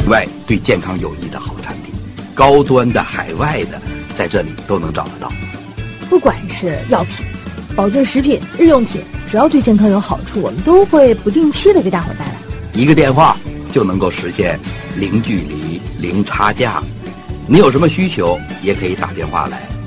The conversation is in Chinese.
外对健康有益的好产品，高端的、海外的，在这里都能找得到。 不管是药品、保健食品、日用品，只要对健康有好处，我们都会不定期的给大伙带来。 一个电话就能够实现零距离、零差价。你有什么需求，也可以打电话来。